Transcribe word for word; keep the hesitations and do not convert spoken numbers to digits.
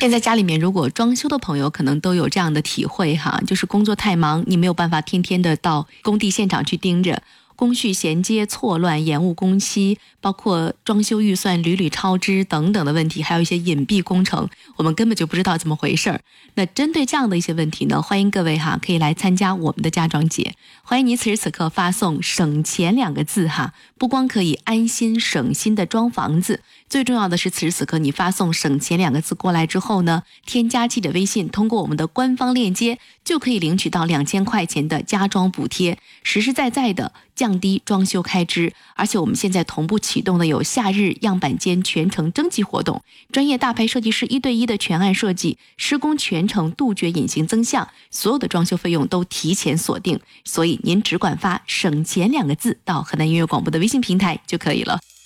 现在家里面如果装修的朋友可能都有这样的体会哈，就是工作太忙，你没有办法天天的到工地现场去盯着，工序衔接错乱，延误工期，包括装修预算屡屡超支等等的问题，还有一些隐蔽工程，我们根本就不知道怎么回事儿。那针对这样的一些问题呢，欢迎各位哈可以来参加我们的家装节，欢迎你此时此刻发送省钱两个字哈，不光可以安心省心的装房子，最重要的是此时此刻你发送省钱两个字过来之后呢，添加记者微信，通过我们的官方链接就可以领取到两千块钱的家装补贴，实实在在的降低装修开支。而且我们现在同步启动的有夏日样板间全程征集活动，专业大牌设计师一对一的全案设计，施工全程杜绝隐形增项，所有的装修费用都提前锁定，所以您只管发省钱两个字到河南音乐广播的微信平台就可以了。